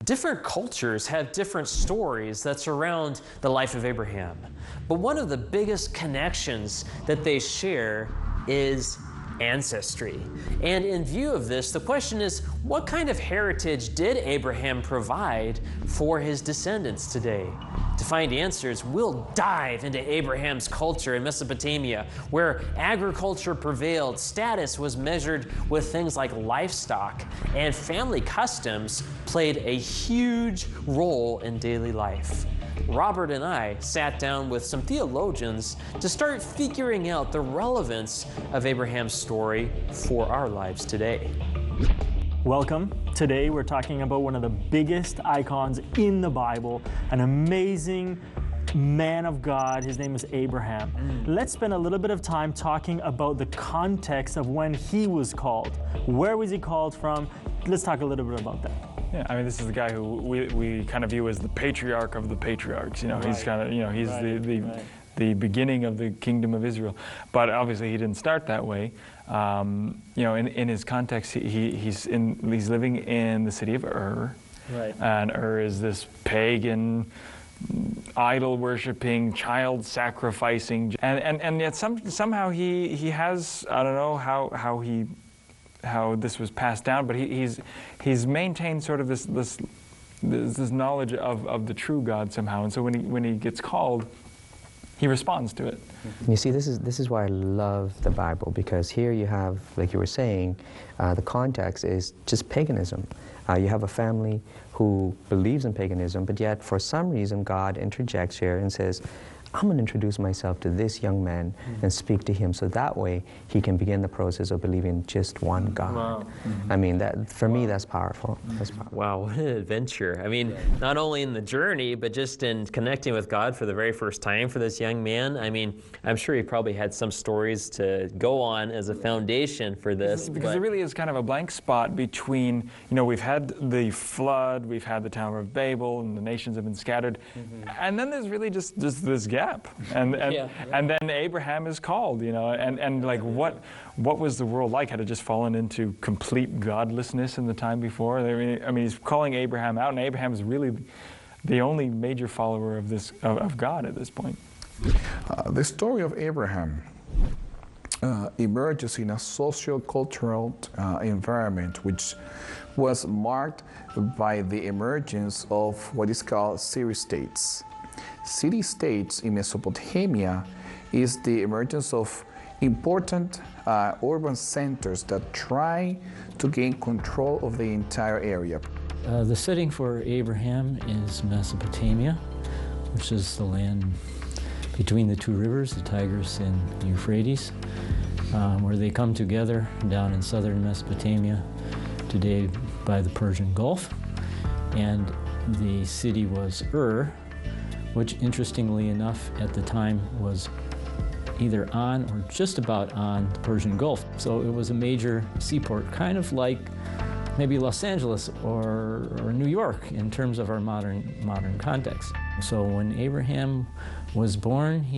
Different cultures have different stories that surround the life of Abraham. But one of the biggest connections that they share is ancestry. And in view of this, the question is, what kind of heritage did Abraham provide for his descendants today? To find answers, we'll dive into Abraham's culture in Mesopotamia, where agriculture prevailed, status was measured with things like livestock, and family customs played a huge role in daily life. Robert and I sat down with some theologians to start figuring out the relevance of Abraham's story for our lives today. Welcome. Today we're talking about one of the biggest icons in the Bible, an amazing man of God. His name is Abraham. Let's spend a little bit of time talking about the context of when he was called. Where was he called from? Let's talk a little bit about that. Yeah, I mean, this is the guy who we kind of view as the patriarch of the patriarchs. You know, Right. he's kind of, you know, he's Right. the beginning of the kingdom of Israel. But obviously, he didn't start that way. You know, in his context, he's living in the city of Ur, Right. and Ur is this pagan, idol-worshiping, child-sacrificing, and yet somehow he has, I don't know how this was passed down, but he's maintained sort of this knowledge of the true God somehow, and so when he gets called, he responds to it. You see, this is why I love the Bible, because here you have, like you were saying, the context is just paganism. You have a family who believes in paganism, but yet for some reason God interjects here and says, I'm going to introduce myself to this young man and speak to him, so that way he can begin the process of believing just one God. Wow. I mean, that for me, that's powerful. That's powerful. Wow, what an adventure. I mean, not only in the journey, but just in connecting with God for the very first time for this young man. I mean, I'm sure he probably had some stories to go on as a foundation for this. Because there really is kind of a blank spot between, you know, we've had the flood, we've had the Tower of Babel, and the nations have been scattered, and then there's really just this gap. And then Abraham is called, you know, and like what was the world like? Had it just fallen into complete godlessness in the time before? I mean, he's calling Abraham out, and Abraham is really the only major follower of God at this point. The story of Abraham emerges in a socio-cultural environment which was marked by the emergence of what is called city-states. City-states in Mesopotamia is the emergence of important urban centers that try to gain control of the entire area. The setting for Abraham is Mesopotamia, which is the land between the two rivers, the Tigris and the Euphrates, where they come together down in southern Mesopotamia, today by the Persian Gulf. And the city was Ur, which interestingly enough at the time was either on or just about on the Persian Gulf. So it was a major seaport, kind of like maybe Los Angeles or New York in terms of our modern context. So when Abraham was born,